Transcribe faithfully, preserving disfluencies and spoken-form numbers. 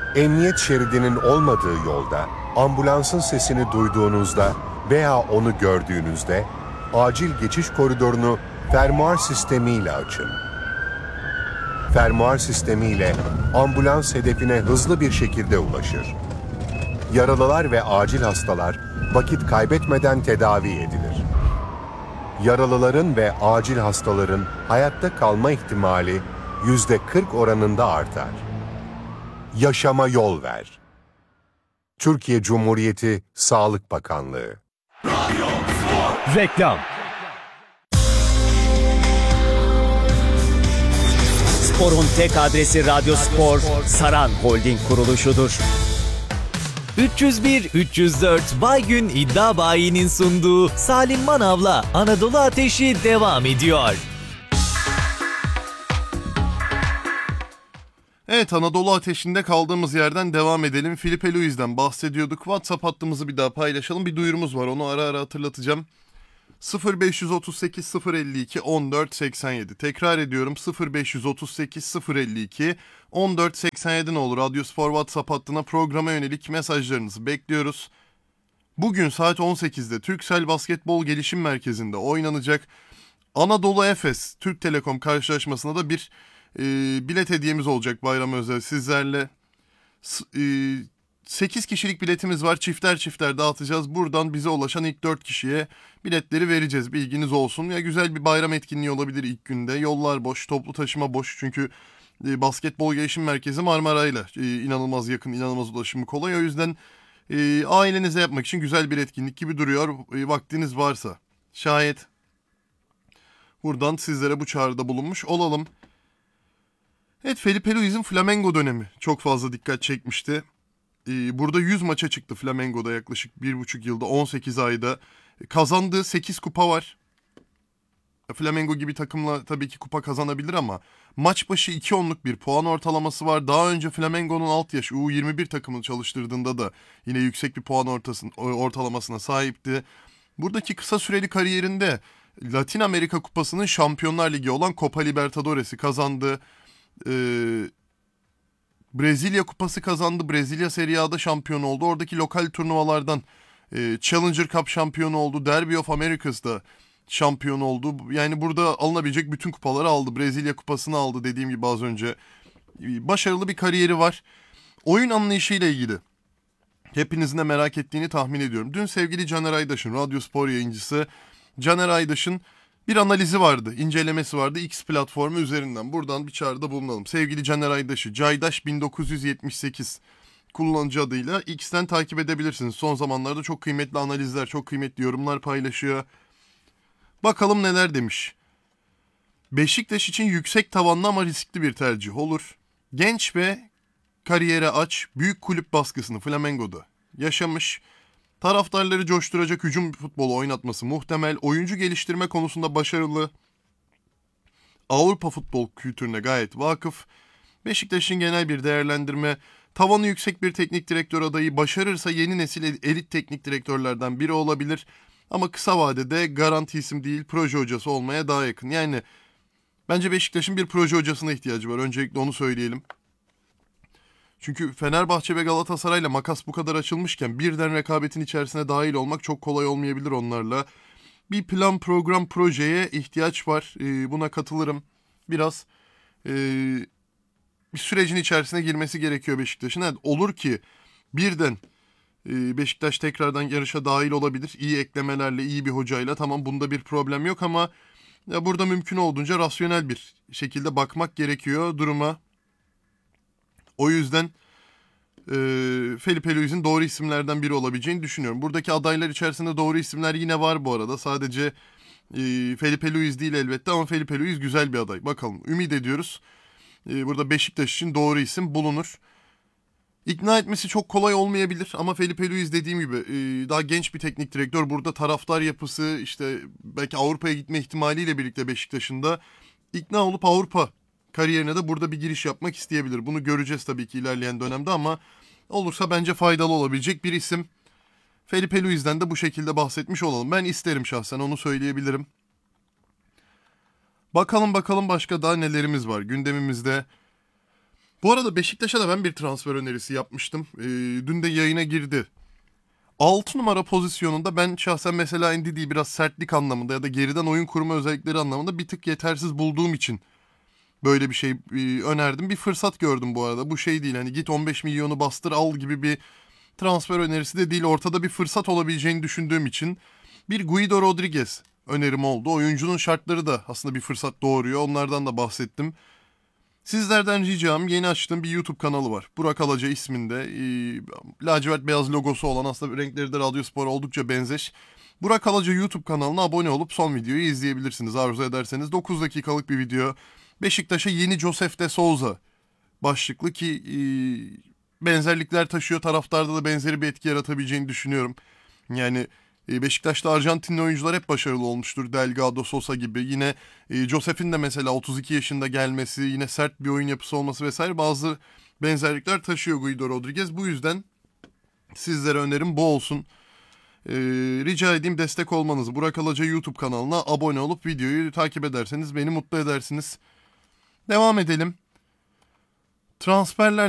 Emniyet şeridinin olmadığı yolda ambulansın sesini duyduğunuzda veya onu gördüğünüzde acil geçiş koridorunu fermuar sistemiyle açın. Fermuar sistemiyle ambulans hedefine hızlı bir şekilde ulaşır. Yaralılar ve acil hastalar vakit kaybetmeden tedavi edilir. Yaralıların ve acil hastaların hayatta kalma ihtimali yüzde kırk oranında artar. Yaşama yol ver. Türkiye Cumhuriyeti Sağlık Bakanlığı. Reklam. Spor'un tek adresi Radyo Spor, Saran Holding kuruluşudur. üç yüz bir üç yüz dört Baygün İddia Bayi'nin sunduğu Salim Manav'la Anadolu Ateşi devam ediyor. Evet, Anadolu Ateşi'nde kaldığımız yerden devam edelim. Filipe Luis'den bahsediyorduk. WhatsApp hattımızı bir daha paylaşalım. Bir duyurumuz var, onu ara ara hatırlatacağım. sıfır beş otuz sekiz sıfır elli iki on dört seksen yedi. Tekrar ediyorum, sıfır beş otuz sekiz sıfır elli iki on dört seksen yedi ne olur. Radyo Spor WhatsApp hattına programa yönelik mesajlarınızı bekliyoruz. Bugün saat on sekizde Türksel Basketbol Gelişim Merkezi'nde oynanacak Anadolu Efes Türk Telekom karşılaşmasına da bir e, bilet hediyemiz olacak bayram özel sizlerle. E, sekiz kişilik biletimiz var. Çifter çifter dağıtacağız. Buradan bize ulaşan ilk dört kişiye biletleri vereceğiz. Bilginiz olsun. Ya güzel bir bayram etkinliği olabilir ilk günde. Yollar boş, toplu taşıma boş. Çünkü e, Basketbol Gelişim Merkezi Marmaray'la e, inanılmaz yakın, inanılmaz ulaşımı kolay. O yüzden e, ailenize yapmak için güzel bir etkinlik gibi duruyor. E, vaktiniz varsa şayet buradan sizlere bu çağrıda bulunmuş olalım. Evet, Felipe Luis'in Flamengo dönemi çok fazla dikkat çekmişti. Burada yüz maça çıktı Flamengo'da yaklaşık bir buçuk yılda, on sekiz ayda. Kazandığı sekiz kupa var. Flamengo gibi takımla tabii ki kupa kazanabilir ama maç başı iki onluk bir puan ortalaması var. Daha önce Flamengo'nun alt yaş U yirmi bir takımını çalıştırdığında da yine yüksek bir puan ortasın, ortalamasına sahipti. Buradaki kısa süreli kariyerinde Latin Amerika Kupası'nın Şampiyonlar Ligi olan Copa Libertadores'i kazandı. Ee, Brezilya Kupası kazandı. Brezilya Serie A'da şampiyon oldu. Oradaki lokal turnuvalardan e, Challenger Cup şampiyonu oldu. Derby of Americas'da şampiyon oldu. Yani burada alınabilecek bütün kupaları aldı. Brezilya Kupası'nı aldı dediğim gibi az önce. E, başarılı bir kariyeri var. Oyun anlayışıyla ilgili hepinizin de merak ettiğini tahmin ediyorum. Dün sevgili Caner Aydaş'ın, Radyo Spor yayıncısı Caner Aydaş'ın bir analizi vardı, incelemesi vardı X platformu üzerinden. Buradan bir çağrıda bulunalım. Sevgili Caner Aydaş'ı, Caydaş bin dokuz yüz yetmiş sekiz kullanıcı adıyla X'ten takip edebilirsiniz. Son zamanlarda çok kıymetli analizler, çok kıymetli yorumlar paylaşıyor. Bakalım neler demiş. Beşiktaş için yüksek tavanlı ama riskli bir tercih olur. Genç ve kariyere aç, büyük kulüp baskısını Flamengo'da yaşamış. Taraftarları coşturacak hücum futbolu oynatması muhtemel. Oyuncu geliştirme konusunda başarılı. Avrupa futbol kültürüne gayet vakıf. Beşiktaş'ın genel bir değerlendirme. Tavanı yüksek bir teknik direktör adayı, başarırsa yeni nesil elit teknik direktörlerden biri olabilir. Ama kısa vadede garanti isim değil, proje hocası olmaya daha yakın. Yani bence Beşiktaş'ın bir proje hocasına ihtiyacı var. Öncelikle onu söyleyelim. Çünkü Fenerbahçe ve Galatasaray'la makas bu kadar açılmışken birden rekabetin içerisine dahil olmak çok kolay olmayabilir onlarla. Bir plan, program, projeye ihtiyaç var. Ee, buna katılırım. Biraz e, bir sürecin içerisine girmesi gerekiyor Beşiktaş'ın. Yani olur ki birden e, Beşiktaş tekrardan yarışa dahil olabilir. İyi eklemelerle, iyi bir hocayla, tamam, bunda bir problem yok ama ya burada mümkün olduğunca rasyonel bir şekilde bakmak gerekiyor duruma. O yüzden e, Felipe Luis'in doğru isimlerden biri olabileceğini düşünüyorum. Buradaki adaylar içerisinde doğru isimler yine var bu arada. Sadece e, Felipe Luis değil elbette ama Felipe Luis güzel bir aday. Bakalım, ümit ediyoruz. E, burada Beşiktaş için doğru isim bulunur. İkna etmesi çok kolay olmayabilir ama Felipe Luis dediğim gibi e, daha genç bir teknik direktör. Burada taraftar yapısı, işte belki Avrupa'ya gitme ihtimaliyle birlikte Beşiktaş'ın da ikna olup Avrupa kariyerine de burada bir giriş yapmak isteyebilir. Bunu göreceğiz tabii ki ilerleyen dönemde ama olursa bence faydalı olabilecek bir isim. Felipe Luis'den de bu şekilde bahsetmiş olalım. Ben isterim şahsen, onu söyleyebilirim. Bakalım bakalım başka daha nelerimiz var gündemimizde. Bu arada Beşiktaş'a da ben bir transfer önerisi yapmıştım. Ee, dün de yayına girdi. altı numara pozisyonunda ben şahsen mesela Ndidi'yi biraz sertlik anlamında ya da geriden oyun kurma özellikleri anlamında bir tık yetersiz bulduğum için böyle bir şey e, önerdim. Bir fırsat gördüm bu arada. Bu şey değil, hani git on beş milyonu bastır al gibi bir transfer önerisi de değil. Ortada bir fırsat olabileceğini düşündüğüm için bir Guido Rodriguez önerim oldu. Oyuncunun şartları da aslında bir fırsat doğuruyor. Onlardan da bahsettim. Sizlerden ricam, yeni açtığım bir YouTube kanalı var. Burak Alaca isminde. E, lacivert beyaz logosu olan, aslında renkleri de Radyospor'a oldukça benzeş. Burak Alaca YouTube kanalına abone olup son videoyu izleyebilirsiniz arzu ederseniz. dokuz dakikalık bir video. Beşiktaş'a yeni Josef de Souza başlıklı ki e, benzerlikler taşıyor. Taraftarda da benzeri bir etki yaratabileceğini düşünüyorum. Yani e, Beşiktaş'ta Arjantinli oyuncular hep başarılı olmuştur. Delgado, Sosa gibi. Yine e, Josef'in de mesela otuz iki yaşında gelmesi, yine sert bir oyun yapısı olması vesaire bazı benzerlikler taşıyor Guido Rodriguez. Bu yüzden sizlere önerim bu olsun. Ee, rica edeyim destek olmanızı. Burak Alaca YouTube kanalına abone olup videoyu takip ederseniz beni mutlu edersiniz. Devam edelim. Transferler